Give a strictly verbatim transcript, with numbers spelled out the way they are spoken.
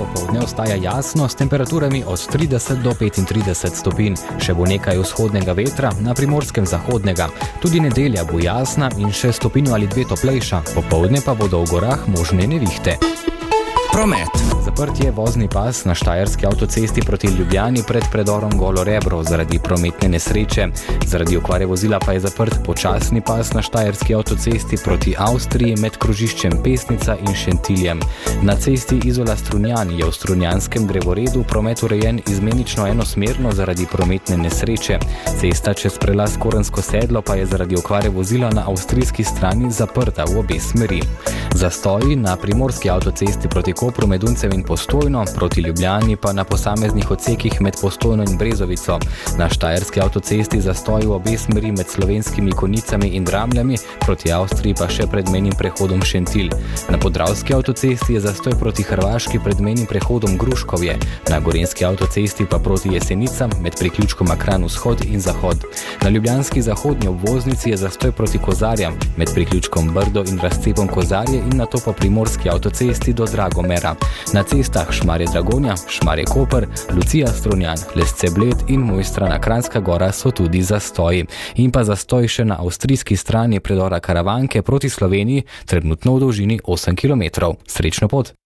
popoldne ostaja jasno s temperaturami od trideset do petintrideset stopinj. Še bo nekaj vzhodnega vetra, na Primorskem zahodnega. Tudi nedelja bo jasna in še stopinjo ali dve toplejša. Popoldne pa bodo v gorah možne nevihte. Promet. Zaprt je vozni pas na štajerski avtocesti proti Ljubljani pred predorom Golo Rebro zaradi prometne nesreče. Zaradi okvare vozila pa je zaprt počasni pas na štajerski avtocesti proti Avstriji med krožiščem Pesnica in Šentiljem. Na cesti Izola-Strunjan je v strunjanskem drevoredu promet urejen izmenično enosmerno zaradi prometne nesreče. Cesta čez prelaz Korensko sedlo pa je zaradi okvare vozila na avstrijski strani zaprta v obe smeri. Zastoji na primorski avtocesti proti Kopru med Uncem in Postojno, proti Ljubljani pa na posameznih odsekih med Postojno in Brezovico. Na štajerski avtocesti zastoji v obe smeri med slovenskimi Konicami in Dramljami, proti Avstriji pa še pred mejnim prehodom Šentilj. Na podravski avtocesti je zastoj proti Hrvaški pred mejnim prehodom Gruškovje, na gorenjski avtocesti pa proti Jesenicam med priključkoma Kranj vzhod in zahod. Na ljubljanski zahodnji obvoznici je zastoj proti Kozarjam med priključkom Brdo in razcepom Kozarje in nato po primorski avtocesti do Dragomera. Na cestah Šmarje-Dragonja, Šmarje-Koper, Lucija-Strunjan, Lesce-Bled in Mojstrana Kranjska Gora so tudi zastoji. In pa zastoj še na avstrijski strani predora Karavanke proti Sloveniji, trenutno v dolžini osem kilometrov. Srečno pot!